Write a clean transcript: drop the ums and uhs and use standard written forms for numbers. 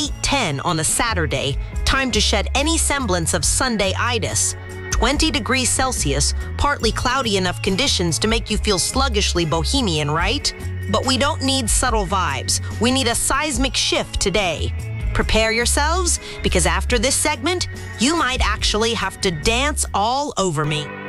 8:10 on a Saturday, time to shed any semblance of Sunday-itis. 20 degrees Celsius, partly cloudy enough conditions to make you feel sluggishly bohemian, right? But we don't need subtle vibes. We need a seismic shift today. Prepare yourselves, because after this segment, you might actually have to dance all over me.